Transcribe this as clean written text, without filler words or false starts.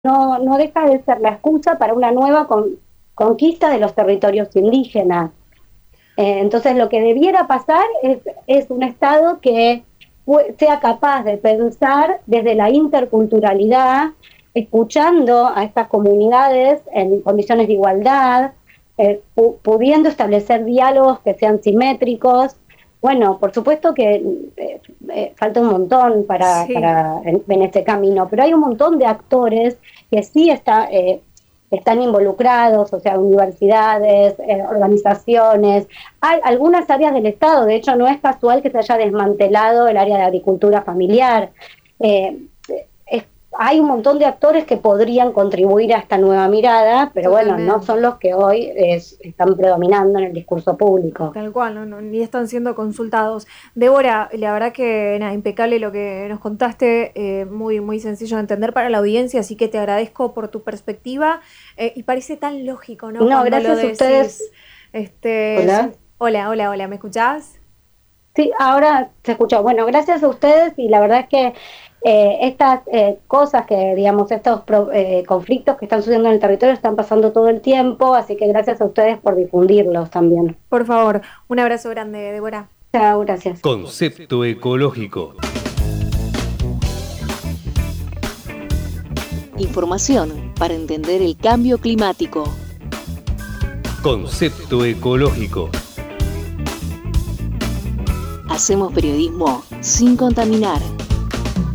no deja de ser la excusa para una nueva conquista de los territorios indígenas. Entonces lo que debiera pasar es un Estado que sea capaz de pensar desde la interculturalidad, escuchando a estas comunidades en condiciones de igualdad, pudiendo establecer diálogos que sean simétricos. Bueno, por supuesto que falta un montón Sí. en este camino, pero hay un montón de actores que sí están involucrados, o sea, universidades, organizaciones, hay algunas áreas del Estado. De hecho, no es casual que se haya desmantelado el área de agricultura familiar. Eh, Hay un montón de actores que podrían contribuir a esta nueva mirada, pero bueno, no son Totalmente. los que hoy están predominando en el discurso público. Tal cual, ni están siendo consultados. Débora, la verdad que nada, impecable lo que nos contaste, muy, muy sencillo de entender para la audiencia, así que te agradezco por tu perspectiva, y parece tan lógico, ¿no? No, Cuando lo gracias a ustedes. decís. Hola. Hola, hola, hola, ¿me escuchás? Sí, ahora se escuchó. Bueno, gracias a ustedes y la verdad es que estas cosas que, digamos, estos conflictos que están sucediendo en el territorio están pasando todo el tiempo, así que gracias a ustedes por difundirlos también. Por favor, un abrazo grande, Débora. Chao, gracias. Concepto ecológico. Información para entender el cambio climático. Concepto ecológico. Hacemos periodismo sin contaminar.